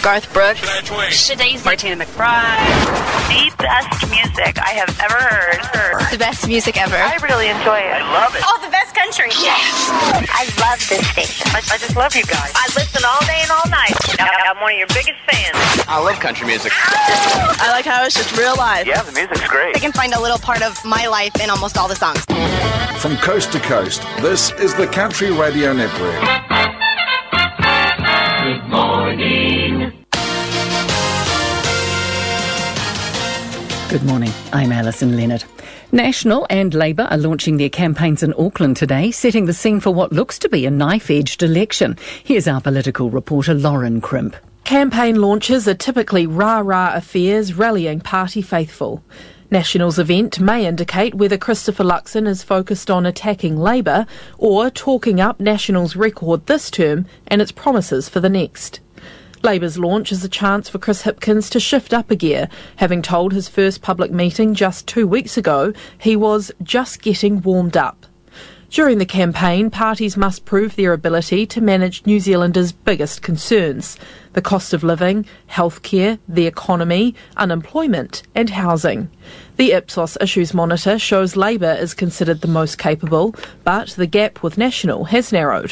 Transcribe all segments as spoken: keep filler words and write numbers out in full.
Garth Brooks, Shadaze, Martina McBride. The best music I have ever heard. The best music ever. I really enjoy it. I love it. Oh, the best country. Yes. I love this station. I, I just love you guys. I listen all day and all night. I'm one of your biggest fans. I love country music. I like how it's just real life. Yeah, the music's great. I can find a little part of my life in almost all the songs. From coast to coast, this is the Country Radio Network. Good morning. Good morning, I'm Alison Leonard. National and Labour are launching their campaigns in Auckland today, setting the scene for what looks to be a knife-edged election. Here's our political reporter Lauren Crimp. Campaign launches are typically rah-rah affairs rallying party faithful. National's event may indicate whether Christopher Luxon is focused on attacking Labour or talking up National's record this term and its promises for the next. Labour's launch is a chance for Chris Hipkins to shift up a gear, having told his first public meeting just two weeks ago he was just getting warmed up. During the campaign, parties must prove their ability to manage New Zealanders' biggest concerns: the cost of living, healthcare, the economy, unemployment and housing. The Ipsos Issues Monitor shows Labour is considered the most capable, but the gap with National has narrowed.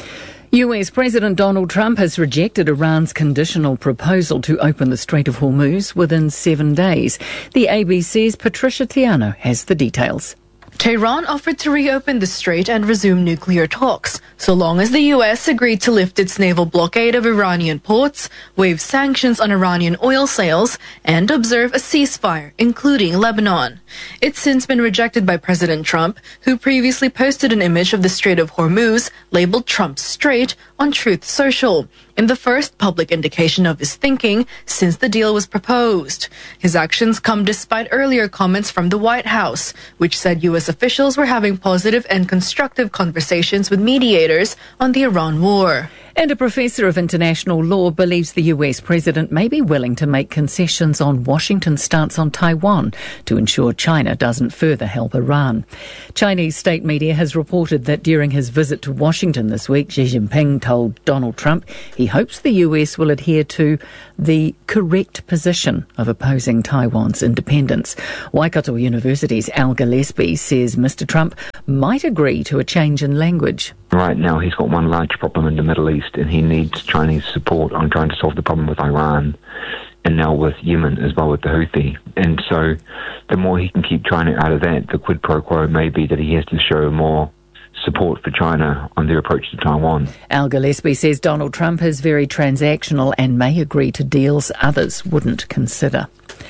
U S President Donald Trump has rejected Iran's conditional proposal to open the Strait of Hormuz within seven days. The A B C's Patricia Tiano has the details. Tehran offered to reopen the strait and resume nuclear talks, so long as the U S agreed to lift its naval blockade of Iranian ports, waive sanctions on Iranian oil sales, and observe a ceasefire, including Lebanon. It's since been rejected by President Trump, who previously posted an image of the Strait of Hormuz, labeled Trump's Strait, on Truth Social, in the first public indication of his thinking since the deal was proposed. His actions come despite earlier comments from the White House, which said U S officials were having positive and constructive conversations with mediators on the Iran war. And a professor of international law believes the U S president may be willing to make concessions on Washington's stance on Taiwan to ensure China doesn't further help Iran. Chinese state media has reported that during his visit to Washington this week, Xi Jinping told Donald Trump he hopes the U S will adhere to the correct position of opposing Taiwan's independence. Waikato University's Al Gillespie says Mister Trump might agree to a change in language. Right now he's got one large problem in the Middle East and he needs Chinese support on trying to solve the problem with Iran and now with Yemen as well with the Houthi. And so the more he can keep China out of that, the quid pro quo may be that he has to show more support for China on their approach to Taiwan. Al Gillespie says Donald Trump is very transactional and may agree to deals others wouldn't consider.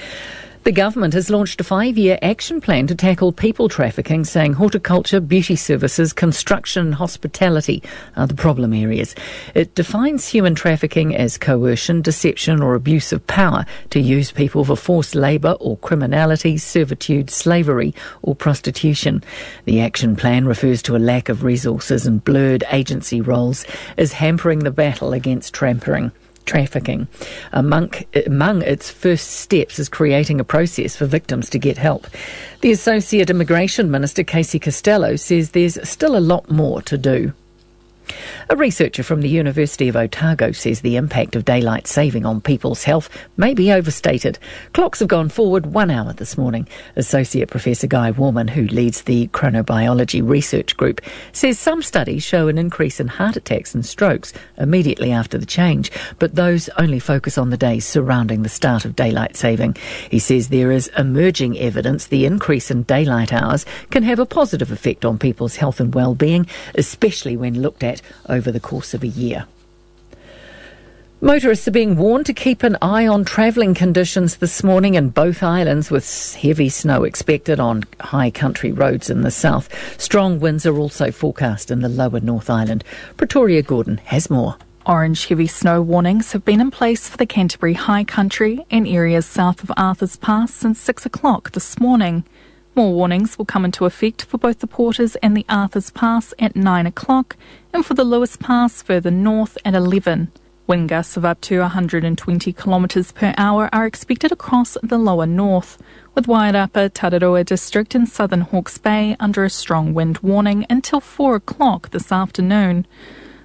The government has launched a five-year action plan to tackle people trafficking, saying horticulture, beauty services, construction and hospitality are the problem areas. It defines human trafficking as coercion, deception or abuse of power to use people for forced labour or criminality, servitude, slavery or prostitution. The action plan refers to a lack of resources and blurred agency roles as hampering the battle against trampering. Trafficking. Among, among its first steps is creating a process for victims to get help. The Associate Immigration Minister, Casey Costello, says there's still a lot more to do. A researcher from the University of Otago says the impact of daylight saving on people's health may be overstated. Clocks have gone forward one hour this morning. Associate Professor Guy Warman, who leads the Chronobiology Research Group, says some studies show an increase in heart attacks and strokes immediately after the change, but those only focus on the days surrounding the start of daylight saving. He says there is emerging evidence the increase in daylight hours can have a positive effect on people's health and well-being, especially when looked at over the course of a year. Motorists are being warned to keep an eye on travelling conditions this morning in both islands, with heavy snow expected on high country roads in the south. Strong winds are also forecast in the lower North Island. Pretoria Gordon has more. Orange heavy snow warnings have been in place for the Canterbury High Country and areas south of Arthur's Pass since six o'clock this morning. More warnings will come into effect for both the Porters and the Arthur's Pass at nine o'clock and for the Lewis Pass further north at eleven. Wind gusts of up to one hundred twenty kilometres per hour are expected across the lower north, with Wairarapa, Tararua district in southern Hawke's Bay under a strong wind warning until four o'clock this afternoon.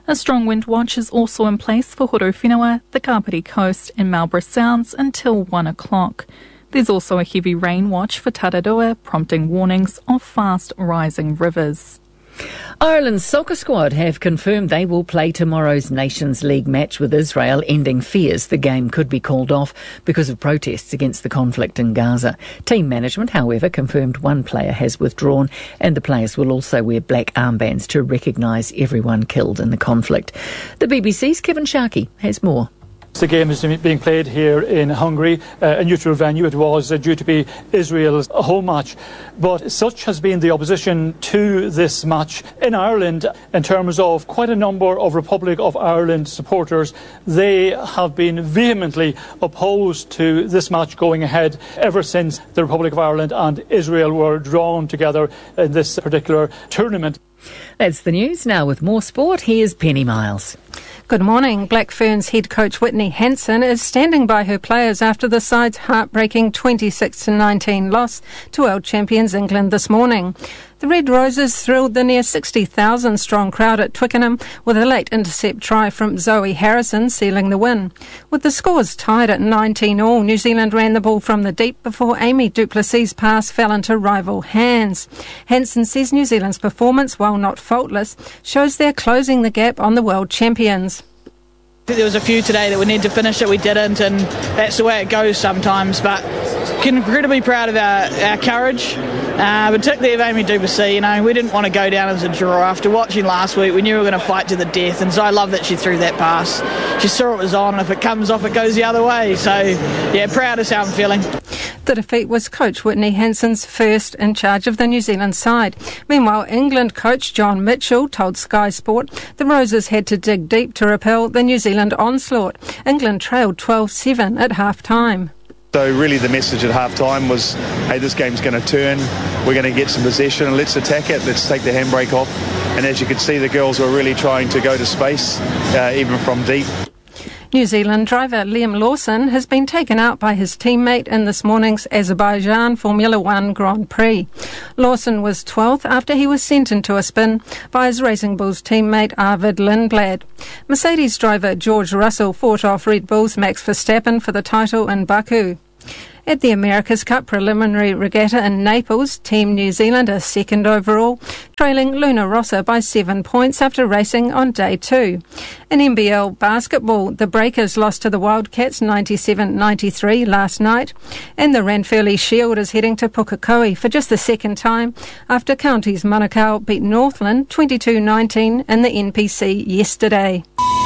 A strong wind watch is also in place for Horowhenua, the Kapiti Coast and Marlborough Sounds until one o'clock. There's also a heavy rain watch for Tararua, prompting warnings of fast rising rivers. Ireland's soccer squad have confirmed they will play tomorrow's Nations League match with Israel, ending fears the game could be called off because of protests against the conflict in Gaza. Team management, however, confirmed one player has withdrawn, and the players will also wear black armbands to recognise everyone killed in the conflict. The B B C's Kevin Sharkey has more. The game is being played here in Hungary, uh, a neutral venue. It was uh, due to be Israel's home match. But such has been the opposition to this match in Ireland in terms of quite a number of Republic of Ireland supporters. They have been vehemently opposed to this match going ahead ever since the Republic of Ireland and Israel were drawn together in this particular tournament. That's the news. Now with more sport, here's Penny Miles. Good morning. Black Ferns head coach Whitney Hansen is standing by her players after the side's heartbreaking twenty-six to nineteen loss to world champions England this morning. The Red Roses thrilled the near sixty thousand strong crowd at Twickenham with a late intercept try from Zoe Harrison sealing the win. With the scores tied at nineteen all, New Zealand ran the ball from the deep before Amy Duplessis' pass fell into rival hands. Hansen says New Zealand's performance, while not faultless, shows they're closing the gap on the world champions. There was a few today that we need to finish that we didn't, and that's the way it goes sometimes, but incredibly proud of our, our courage, uh, particularly of Amy Duplessis. You know, we didn't want to go down as a draw. After watching last week, we knew we were going to fight to the death, and so I love that she threw that pass. She saw it was on, and if it comes off, it goes the other way. So, yeah, proud is how I'm feeling. The defeat was coach Whitney Hansen's first in charge of the New Zealand side. Meanwhile, England coach John Mitchell told Sky Sport the Roses had to dig deep to repel the New Zealand onslaught. England trailed twelve seven at half-time. So really the message at half-time was, hey, this game's going to turn, we're going to get some possession and let's attack it, let's take the handbrake off. And as you could see, the girls were really trying to go to space, uh, even from deep. New Zealand driver Liam Lawson has been taken out by his teammate in this morning's Azerbaijan Formula One Grand Prix. Lawson was twelfth after he was sent into a spin by his Racing Bulls teammate Arvid Lindblad. Mercedes driver George Russell fought off Red Bull's Max Verstappen for the title in Baku. At the America's Cup preliminary regatta in Naples, Team New Zealand are second overall, trailing Luna Rossa by seven points after racing on day two. In N B L basketball, the Breakers lost to the Wildcats ninety-seven ninety-three last night, and the Ranfurly Shield is heading to Pukekohe for just the second time after Counties Manukau beat Northland twenty-two nineteen in the N P C yesterday.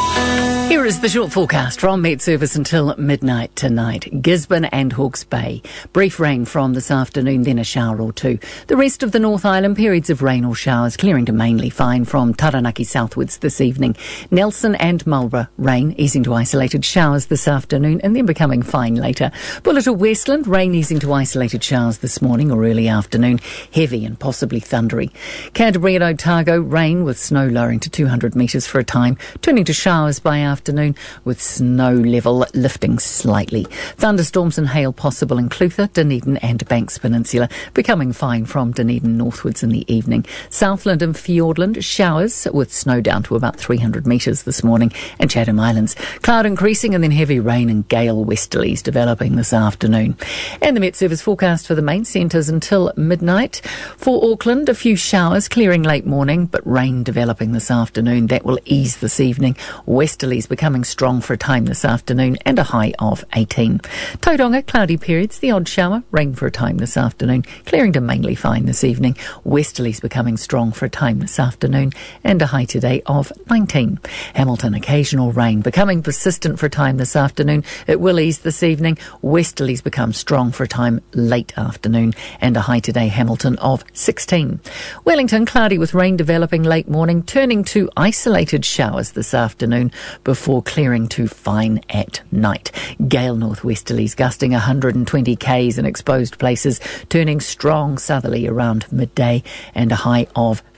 Here is the short forecast from Met Service until midnight tonight. Gisborne and Hawke's Bay. Brief rain from this afternoon, then a shower or two. The rest of the North Island, periods of rain or showers, clearing to mainly fine from Taranaki southwards this evening. Nelson and Marlborough, rain easing to isolated showers this afternoon and then becoming fine later. Bulletin Westland, rain easing to isolated showers this morning or early afternoon, heavy and possibly thundery. Canterbury and Otago, rain with snow lowering to two hundred metres for a time, turning to showers by afternoon. Afternoon with snow level lifting slightly. Thunderstorms and hail possible in Clutha, Dunedin and Banks Peninsula, becoming fine from Dunedin northwards in the evening. Southland and Fiordland, showers with snow down to about three hundred metres this morning, and Chatham Islands, cloud increasing and then heavy rain and gale westerlies developing this afternoon. And the Met Service forecast for the main centres until midnight. For Auckland, a few showers clearing late morning, but rain developing this afternoon. That will ease this evening. Westerlies becoming strong for a time this afternoon and a high of eighteen. Tauranga, cloudy periods, the odd shower, rain for a time this afternoon, clearing to mainly fine this evening. Westerlies becoming strong for a time this afternoon and a high today of nineteen. Hamilton, occasional rain, becoming persistent for a time this afternoon. It will ease this evening. Westerlies become strong for a time late afternoon and a high today, Hamilton, of sixteen. Wellington, cloudy with rain developing late morning, turning to isolated showers this afternoon before clearing to fine at night. Gale northwesterlies gusting one hundred twenty k's in exposed places, turning strong southerly around midday and a high of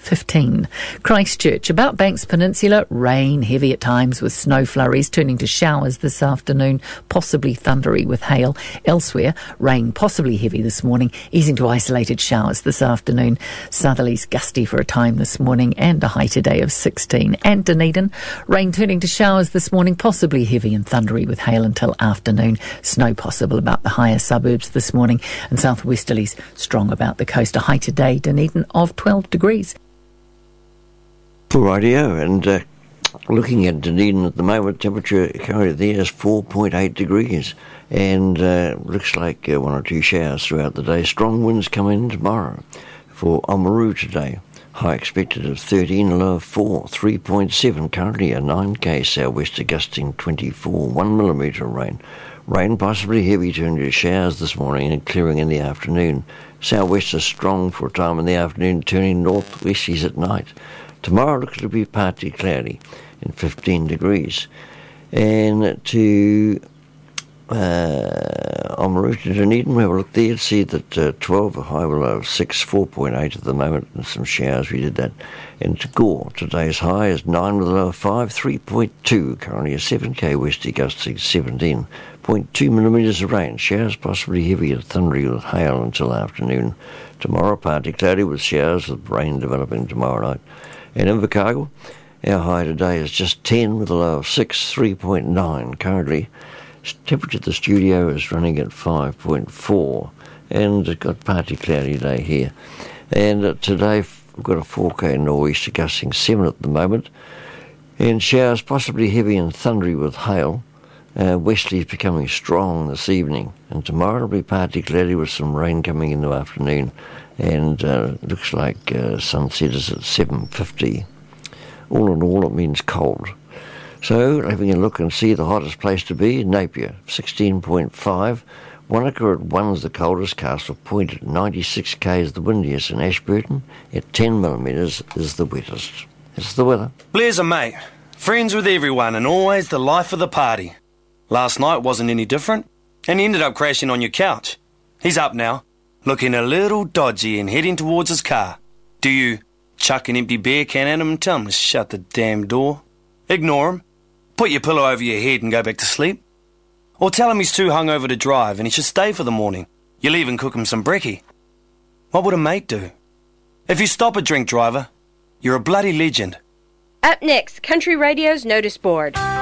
fifteen. Christchurch, about Banks Peninsula, rain, heavy at times with snow flurries, turning to showers this afternoon, possibly thundery with hail. Elsewhere, rain possibly heavy this morning, easing to isolated showers this afternoon. Southerlies gusty for a time this morning and a high today of sixteen. And Dunedin, rain turning to showers this morning, possibly heavy and thundery with hail until afternoon. Snow possible about the higher suburbs this morning, and southwesterlies strong about the coast. A high today, Dunedin, of twelve degrees. Rightio, and uh, looking at Dunedin at the moment, temperature currently there is four point eight degrees, and uh, looks like uh, one or two showers throughout the day. Strong winds come in tomorrow for Oamaru today. High expected of thirteen, low of four, three point seven, currently a nine K southwester gusting twenty-four, one millimetre rain. Rain possibly heavy turning to showers this morning and clearing in the afternoon. Southwester strong for a time in the afternoon, turning northwesties at night. Tomorrow looks to be partly cloudy and fifteen degrees. And to uh, Oamaru to Dunedin, we have a look there to see that uh, twelve, a high below of six, four point eight at the moment, and some showers, we did that. And to Gore, today's high is nine with a low of five, three point two, currently a seven K westerly gusting seventeen point two millimetres of rain. Showers possibly heavy and thundery with hail until afternoon. Tomorrow partly cloudy with showers with rain developing tomorrow night. And in Invercargill, our high today is just ten with a low of six, three point nine currently. Temperature at the studio is running at five point four, and it's got partly cloudy day here. And uh, today we've got a four K nor'easter gusting seven at the moment, and showers possibly heavy and thundery with hail. Uh, westerlies becoming strong this evening, and tomorrow it'll be partly cloudy with some rain coming in the afternoon, and uh, looks like uh, sunset is at seven fifty. All in all, it means cold. So, having a look and see the hottest place to be, Napier, sixteen point five. Wanaka at one's the coldest, Castle Point at ninety-six K is the windiest, and Ashburton at ten millimetres is the wettest. It's the weather. Blair's a mate, friends with everyone, and always the life of the party. Last night wasn't any different, and he ended up crashing on your couch. He's up now, looking a little dodgy and heading towards his car. Do you chuck an empty beer can at him and tell him to shut the damn door? Ignore him, put your pillow over your head and go back to sleep? Or tell him he's too hungover to drive and he should stay for the morning? You'll even cook him some brekkie. What would a mate do? If you stop a drink driver, you're a bloody legend. Up next, Country Radio's Notice Board.